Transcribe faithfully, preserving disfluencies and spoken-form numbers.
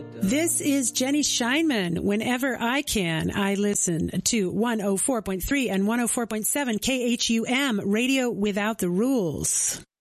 This is Jenny Scheinman. Whenever I can, I listen to one oh four point three and one oh four point seven K H U M, Radio Without the Rules.